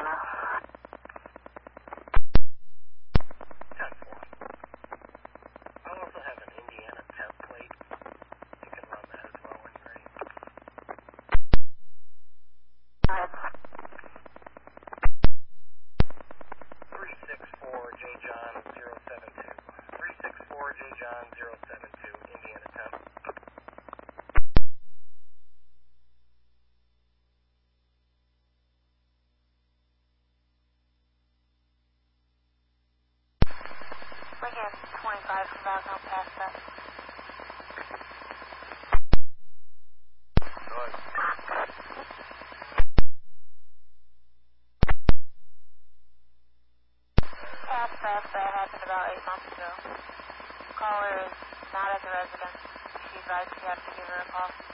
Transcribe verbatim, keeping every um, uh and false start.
Indiana. ten four. I also have an Indiana template. You can run that as well when you're ready. three six four J John zero seven two. three six four J John zero seven two, Indiana temp. Lincoln twenty-five from Valco, past that. Good. Past that, that happened about eight months ago. Caller is not at the residence. She advised you have to give her a call.